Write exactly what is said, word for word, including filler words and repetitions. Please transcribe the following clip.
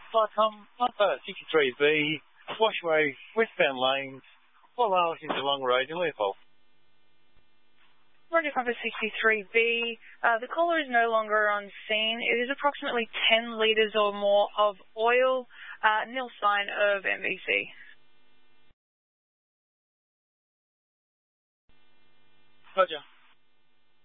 Flight Tom, Alpha sixty-three B, Washway, westbound lanes, four miles into Long Road in Leopold. Roger, Papa sixty-three B. Uh, the caller is no longer on scene. It is approximately ten litres or more of oil, uh, nil sign of M V C. Roger.